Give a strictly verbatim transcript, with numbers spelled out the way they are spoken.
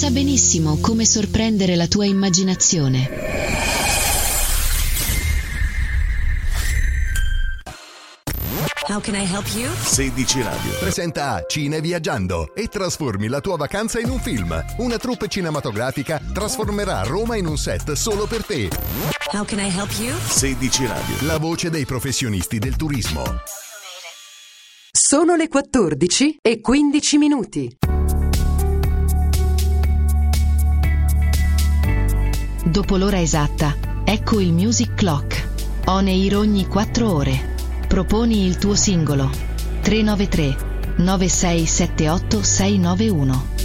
sa benissimo come sorprendere la tua immaginazione. How can I help you? sedici Radio presenta Cine Viaggiando e trasformi la tua vacanza in un film. Una troupe cinematografica trasformerà Roma in un set solo per te. How can I help you? sedici Radio, la voce dei professionisti del turismo. Sono le quattordici e quindici minuti. Dopo l'ora esatta, ecco il Music Clock. On air ogni quattro ore. Proponi il tuo singolo tre nove tre nove sei sette otto sei nove uno.